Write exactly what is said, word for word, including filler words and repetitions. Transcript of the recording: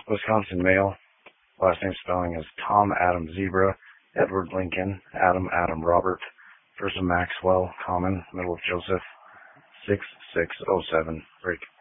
Wisconsin male. Last name spelling is Tom Adam Zebra, Edward Lincoln, Adam Adam Robert, first of Maxwell, common, middle of Joseph, six six oh seven, break.